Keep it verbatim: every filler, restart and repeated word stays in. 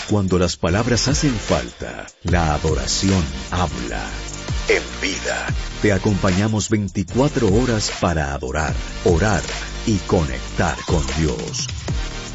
Cuando las palabras hacen falta, la adoración habla. En Vida, te acompañamos veinticuatro horas para adorar, orar y conectar con Dios.